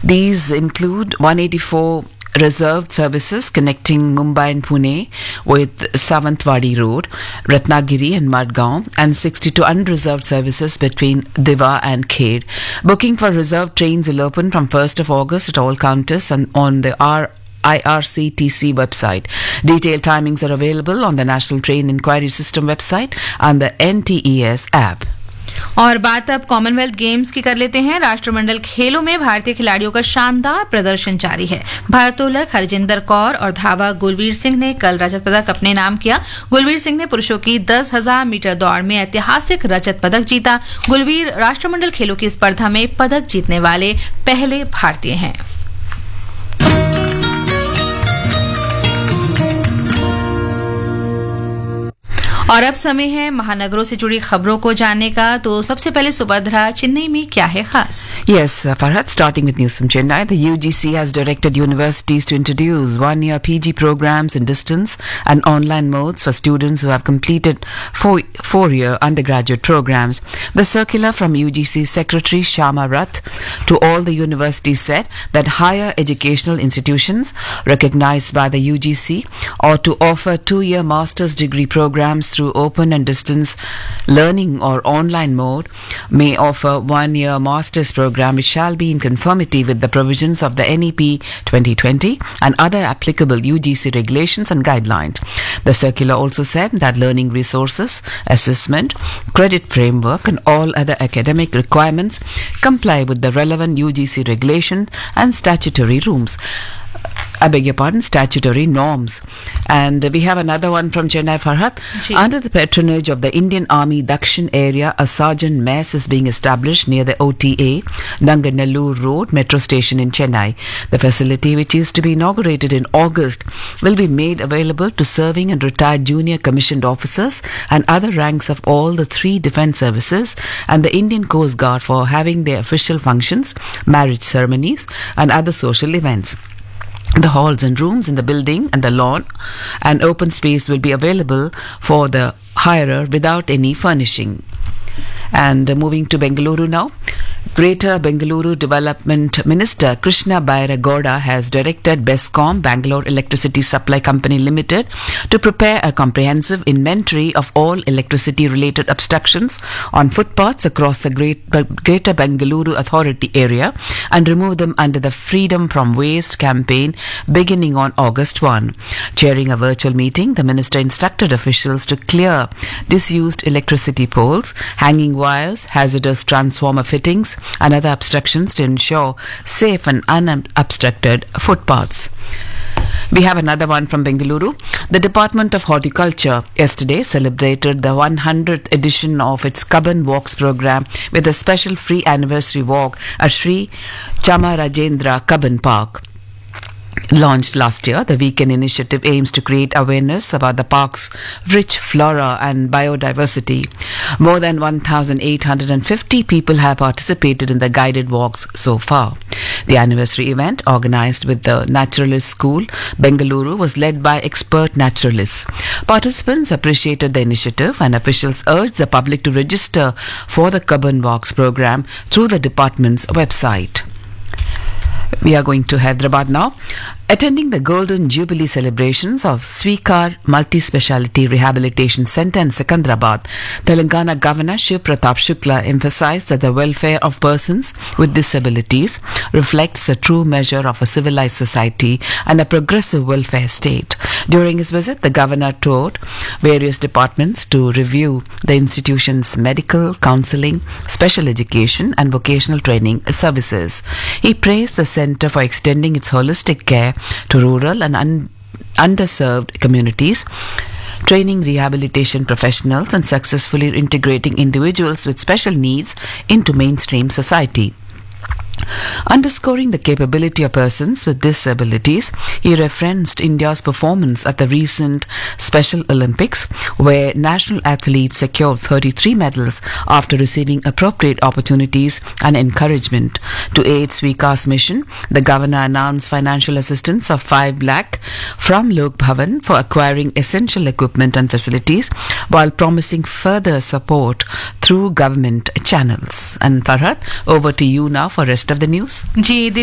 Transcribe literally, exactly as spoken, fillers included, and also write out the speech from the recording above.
These include one hundred eighty-four reserved services connecting Mumbai and Pune with Savantwadi Road, Ratnagiri and Madgaon, and sixty-two unreserved services between Diva and Khed. Booking for reserved trains will open from first of August at all counters and on the R I R C T C website. Detailed timings are available on the National Train Inquiry System website and the N T E S app. और बात अब Commonwealth games की कर लेते हैं। राष्ट्रमंडल खेलों में भारतीय खिलाड़ियों का शानदार प्रदर्शन जारी है। भारोत्तोलक हरजिंदर कौर और धावक गुलवीर सिंह ने कल रजत पदक अपने नाम किया। गुलवीर सिंह ने पुरुषों की दस हजार मीटर दौड़ में ऐतिहासिक रजत पदक जीता। गुलवीर राष्ट्रमंडल खेलों की स्पर्धा में पदक जीतने वाले पहले भारतीय हैं। और अब समय है महानगरों से जुड़ी खबरों को जानने का। तो सबसे पहले सुभद्रा, चेन्नई में क्या है खास? Yes, uh, Farhad, starting with news from Chennai, the U G C has directed universities to introduce one-year P G programs in distance and online modes for students who have completed four, four-year undergraduate programs. The circular from U G C Secretary Shama Rath to all the universities said that higher educational institutions recognized by the U G C or to offer two-year master's degree programs through open and distance learning or online mode may offer one-year master's program which shall be in conformity with the provisions of the N E P twenty twenty and other applicable U G C regulations and guidelines. The circular also said that learning resources, assessment, credit framework and all other academic requirements comply with the relevant U G C regulation and statutory rules. I beg your pardon, statutory norms. And we have another one from Chennai, Farhat. Gee. Under the patronage of the Indian Army Dakshin area, a sergeant mess is being established near the O T A, Nanganallur Road metro station in Chennai. The facility, which is to be inaugurated in August, will be made available to serving and retired junior commissioned officers and other ranks of all the three defence services and the Indian Coast Guard for having their official functions, marriage ceremonies and other social events. The halls and rooms in the building and the lawn and open space will be available for the hirer without any furnishing. And uh, moving to Bengaluru now. Greater Bengaluru Development Minister Krishna Bairagoda has directed BESCOM, Bangalore Electricity Supply Company Limited, to prepare a comprehensive inventory of all electricity-related obstructions on footpaths across the Great, Greater Bengaluru Authority area and remove them under the Freedom from Waste campaign beginning on August first. Chairing a virtual meeting, the minister instructed officials to clear disused electricity poles, hanging wires, hazardous transformer fittings, and other obstructions to ensure safe and unobstructed footpaths. We have another one from Bengaluru. The Department of Horticulture yesterday celebrated the one hundredth edition of its Kaban Walks program with a special free anniversary walk at Sri Chamarajendra Kaban Park. Launched last year, the weekend initiative aims to create awareness about the park's rich flora and biodiversity. More than one thousand eight hundred fifty people have participated in the guided walks so far. The anniversary event, organized with the Naturalist School, Bengaluru, was led by expert naturalists. Participants appreciated the initiative and officials urged the public to register for the Kaban Walks program through the department's website. We are going to Hyderabad now. Attending the Golden Jubilee celebrations of Swikar Multi-Speciality Rehabilitation Centre in Secunderabad, Telangana Governor Shiv Pratap Shukla emphasized that the welfare of persons with disabilities reflects the true measure of a civilized society and a progressive welfare state. During his visit, the governor toured various departments to review the institution's medical, counselling, special education and vocational training services. He praised the centre for extending its holistic care to rural and un- underserved communities, training rehabilitation professionals and successfully integrating individuals with special needs into mainstream society. Underscoring the capability of persons with disabilities, he referenced India's performance at the recent Special Olympics, where national athletes secured thirty-three medals after receiving appropriate opportunities and encouragement. To aid Swikar's mission, the governor announced financial assistance of five lakh from Lok Bhavan for acquiring essential equipment and facilities, while promising further support through government channels. And Farhat, over to you now for rest of the news. Ji